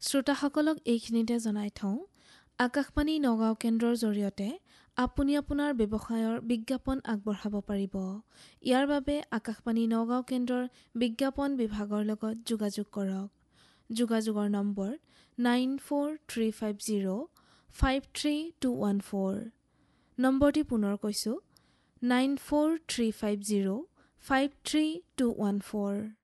শ্ৰোতাসকলক এইখিনিতে জনাই থওঁ, আকাশবাণী নগাঁও কেন্দ্ৰৰ জৰিয়তে আপুনি আপোনাৰ ব্যৱসায়ৰ বিজ্ঞাপন আগবঢ়াব পাৰিব। ইয়াৰ বাবে আকাশবাণী নগাঁও কেন্দ্ৰৰ বিজ্ঞাপন বিভাগৰ লগত যোগাযোগ কৰক। যোগাযোগৰ নম্বৰ 9435053214। নম্বৰটি পুনৰ কৈছোঁ 9435053214।